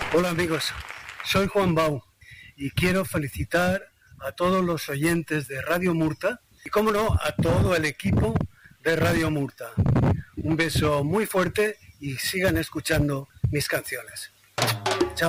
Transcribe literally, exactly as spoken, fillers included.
Hola amigos, soy Juan Bau y quiero felicitar a todos los oyentes de Radio Murta y, cómo no, a todo el equipo de Radio Murta. Un beso muy fuerte y sigan escuchando mis canciones.